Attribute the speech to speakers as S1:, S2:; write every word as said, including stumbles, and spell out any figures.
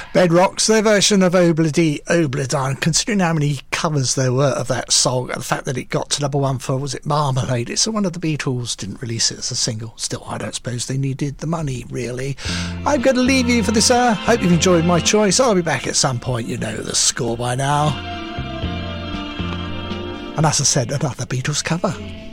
S1: Bedrocks, their version of Obladi Obladan, considering how many covers there were of that song and the fact that it got to number one for, was it Marmalade? It's one of the Beatles didn't release it as a single. Still, I don't suppose they needed the money, really. I'm going to leave you for this hour. Hope you've enjoyed my choice. I'll be back at some point. You know the score by now. And as I said, another Beatles cover.